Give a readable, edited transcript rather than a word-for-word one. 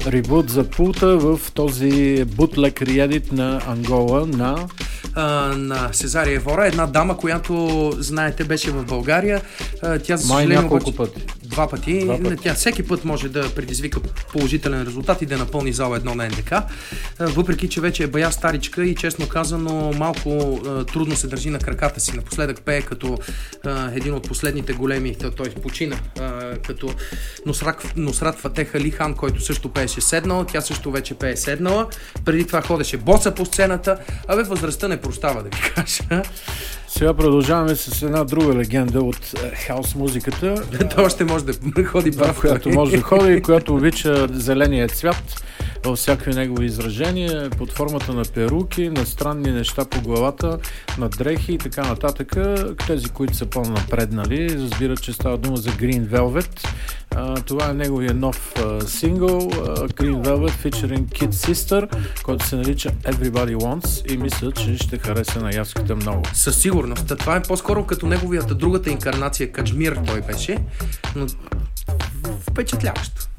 ребут за пулта в този бутлек реедит на Ангола на Сезария Евора, една дама, която, знаете, беше в България. Тя, за съжаление, няколко пъти. Два пъти. Тя всеки път може да предизвика положителен резултат и да напълни зала 1 на НДК. Въпреки, че вече е бая старичка и честно казано малко трудно се държи на краката си. Напоследък пее като един от последните големи, той почина, като Нусрат Фатех Али Хан, който също пееше седнала. Тя също вече пее седнала. Преди това ходеше боса по сцената. Възрастта не прощава, да ви кажа. Сега продължаваме с една друга легенда от хаус музиката. Той още може да ходи прав. Която може да ходи и която обича зеления цвят във всякакви негови изражения, под формата на перуки, на странни неща по главата, на дрехи и така нататък. Тези, които са по-напреднали, разбират, че става дума за Green Velvet. Това е неговия нов сингъл Green Velvet featuring Kid Sister, който се нарича Everybody Wants и мисля, че ще хареса на яската много. Със сигурност. Това е по-скоро като неговията другата инкарнация Каджмир той беше, но впечатляващо.